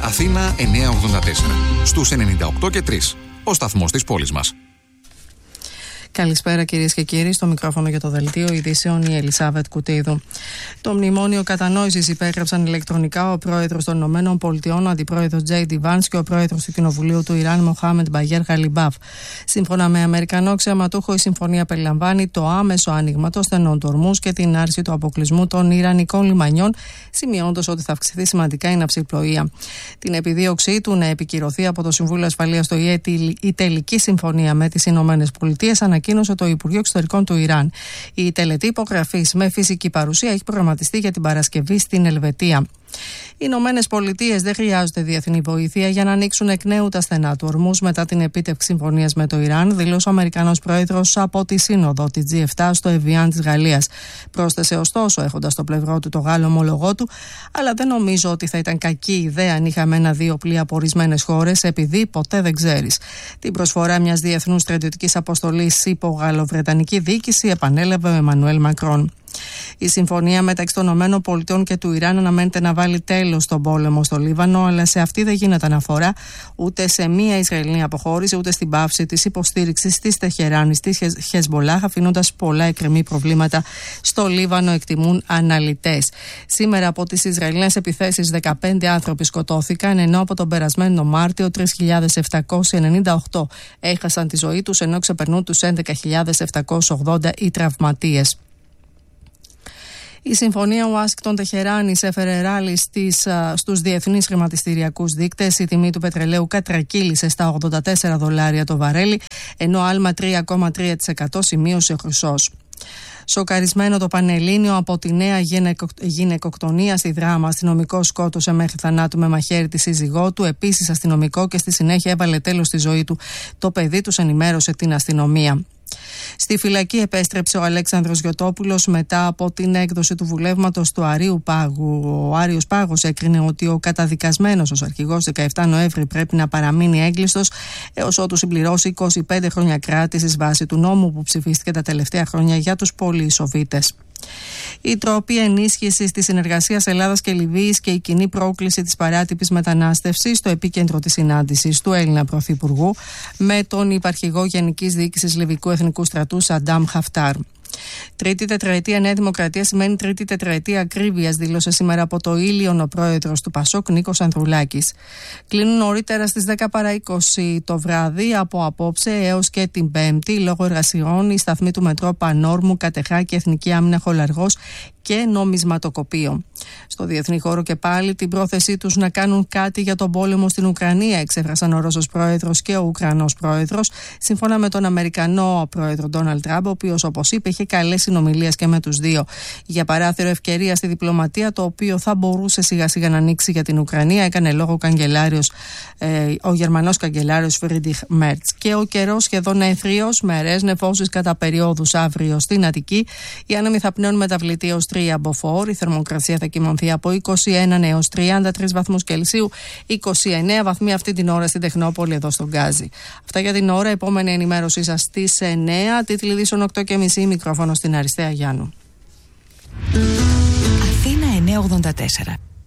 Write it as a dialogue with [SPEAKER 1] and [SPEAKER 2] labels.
[SPEAKER 1] Αθήνα 984. Στους 98 και 3. Ο σταθμός της πόλης μας.
[SPEAKER 2] Καλησπέρα κυρίες και κύριοι, στο μικρόφωνο για το Δελτίο Ειδήσεων η Ελισάβετ Κουτίδου. Το μνημόνιο κατανόησης υπέγραψαν ηλεκτρονικά ο πρόεδρος των ΗΠΑ, ο αντιπρόεδρος J.D. Vance και ο πρόεδρος του Κοινοβουλίου του Ιράν, Μοχάμεντ Μπαγέρ Γαλιμπάφ. Σύμφωνα με Αμερικανό αξιωματούχο, η συμφωνία περιλαμβάνει το άμεσο άνοιγμα των στενών του Ορμούζ και την άρση του αποκλεισμού των Ιρανικών λιμανιών, σημειώνοντας ότι θα αυξηθεί σημαντικά η ναυσιπλοεία. Την επιδίωξή του να επικυρωθεί από το Συμβούλιο Ασφαλείας του ΙΕ η τελική συμφωνία με τις ΗΠΑ ανακοίνωσε το Υπουργείο Εξωτερικών του Ιράν. Η τελετή υπογραφής με φυσική παρουσία έχει προγραμματιστεί για την Παρασκευή στην Ελβετία. Οι Ηνωμένες Πολιτείες δεν χρειάζονται διεθνή βοήθεια για να ανοίξουν εκ νέου τα στενά του Ορμούζ μετά την επίτευξη συμφωνίας με το Ιράν, δήλωσε ο Αμερικανός πρόεδρος από τη σύνοδο της G7 στο Εβιάν της Γαλλίας. Πρόσθεσε ωστόσο, έχοντας στο πλευρό του το Γάλλο ομολογό του, αλλά δεν νομίζω ότι θα ήταν κακή ιδέα αν είχαμε ένα-δύο πλοία από ορισμένες χώρες, επειδή ποτέ δεν ξέρεις. Την προσφορά μιας διεθνούς στρατιωτικής αποστολής υπό γαλλοβρετανική διοίκηση επανέλαβε ο Εμμανουέλ Μακρόν. Η συμφωνία μεταξύ των ΗΠΑ και του Ιράν αναμένεται να βάλει τέλος στον πόλεμο στο Λίβανο, αλλά σε αυτή δεν γίνεται αναφορά ούτε σε μία Ισραηλινή αποχώρηση, ούτε στην πάυση της υποστήριξης της Τεχεράνης της Χεσμολάχ, αφήνοντας πολλά εκκρεμή προβλήματα στο Λίβανο, εκτιμούν αναλυτές. Σήμερα από τις Ισραηλινές επιθέσεις 15 άνθρωποι σκοτώθηκαν, ενώ από τον περασμένο Μάρτιο 3.798 έχασαν τη ζωή τους, ενώ ξεπερνούν τους 11.780 οι τραυματίες. Η συμφωνία Ουάσιγκτον-Τεχεράνης έφερε ράλι στους διεθνείς χρηματιστηριακούς δείκτες. Η τιμή του πετρελαίου κατρακύλησε στα $84 το βαρέλι, ενώ άλμα 3,3% σημείωσε ο χρυσός. Σοκαρισμένο το Πανελλήνιο από τη νέα γυναικοκτονία στη Δράμα. Αστυνομικό σκότωσε μέχρι θανάτου με μαχαίρι τη σύζυγό του, επίσης αστυνομικό, και στη συνέχεια έβαλε τέλος στη ζωή του. Το παιδί τους ενημέρωσε την αστυνομία. Στη φυλακή επέστρεψε ο Αλέξανδρος Γιωτόπουλος μετά από την έκδοση του βουλεύματος του Αρείου Πάγου. Ο Άριος Πάγος έκρινε ότι ο καταδικασμένος ως αρχηγός 17 Νοέμβρη πρέπει να παραμείνει έγκλειστος έως ότου συμπληρώσει 25 χρόνια κράτησης βάσει του νόμου που ψηφίστηκε τα τελευταία χρόνια για τους πολυεισοβίτες. Οι τρόποι ενίσχυσης της συνεργασίας Ελλάδας και Λιβύης και η κοινή πρόκληση της παράτυπης μετανάστευσης στο επίκεντρο της συνάντησης του Έλληνα Πρωθυπουργού με τον υπαρχηγό Γενικής Διοίκησης Λιβικού Εθνικού Στρατού Σαντάμ Χαφτάρ. Τρίτη τετραετία Νέα Δημοκρατία σημαίνει τρίτη τετραετία ακρίβειας, δήλωσε σήμερα από το Ήλιον ο πρόεδρος του Πασόκ Νίκος Ανδρουλάκης. Κλείνουν νωρίτερα στις 10 παρά 20 το βράδυ από απόψε έως και την Πέμπτη, λόγω εργασιών, η σταθμή του μετρό Πανόρμου, Κατεχάκη, Εθνική Άμυνα Χολαργός και νομισματοκοπείο. Στο διεθνή χώρο και πάλι την πρόθεσή τους να κάνουν κάτι για τον πόλεμο στην Ουκρανία εξέφρασαν ο Ρώσος πρόεδρος και ο Ουκρανός πρόεδρος, σύμφωνα με τον Αμερικανό πρόεδρο Ντόναλντ Τραμπ, ο οποίος, όπως είπε, είχε καλές συνομιλίες και με τους δύο για παράθυρο ευκαιρία στη διπλωματία, το οποίο θα μπορούσε σιγά σιγά να ανοίξει για την Ουκρανία, έκανε λόγο ο Γερμανός καγκελάριος Φρίντριχ Μέρτς. Και ο καιρός σχεδόν έθριος, μερές νεφώσεις κατά περιόδους αύριο στην Αττική. Οι άνεμοι θα πνέουν μεταβλητή έως 3 μποφόρ. Η θερμοκρασία θα κυμανθεί από 21 έως 33 βαθμούς Κελσίου, 29 βαθμοί αυτή την ώρα στην Τεχνόπολη εδώ στον Γκάζι. Αυτά για την ώρα. Επόμενη ενημέρωσή σας στις 9. Τίτλοι ειδήσεων 8:30. Μικρόφωνο στην Αριστεία Γιάννου.
[SPEAKER 3] Αθήνα 984.